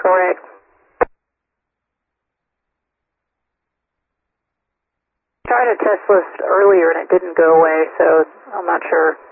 correct. Tried a test list earlier and it didn't go away, so I'm not sure.